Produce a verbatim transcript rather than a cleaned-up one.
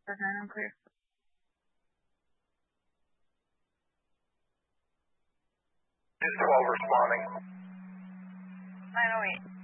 Okay, I'm clear. Is twelve responding? nine oh eight.